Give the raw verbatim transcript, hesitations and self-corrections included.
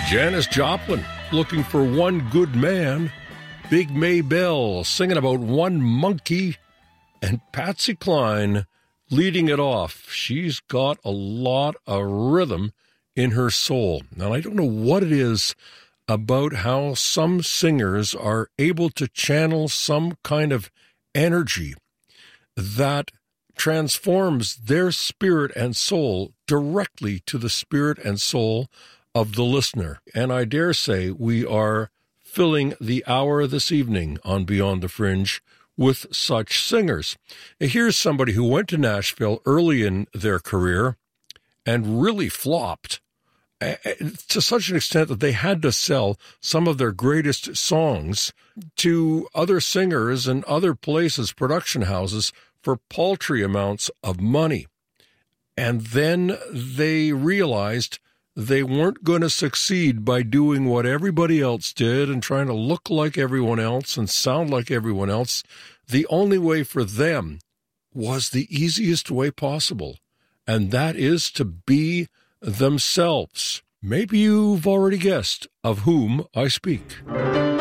Janis Joplin, looking for one good man. Big Maybelle, singing about one monkey. And Patsy Cline, leading it off. She's got a lot of rhythm in her soul. Now, I don't know what it is about how some singers are able to channel some kind of energy that transforms their spirit and soul directly to the spirit and soul of the listener. And I dare say we are filling the hour this evening on Beyond the Fringe with such singers. Here's somebody who went to Nashville early in their career and really flopped to such an extent that they had to sell some of their greatest songs to other singers and other places, production houses, for paltry amounts of money. And then they realized they weren't going to succeed by doing what everybody else did and trying to look like everyone else and sound like everyone else. The only way for them was the easiest way possible, and that is to be themselves. Maybe you've already guessed of whom I speak.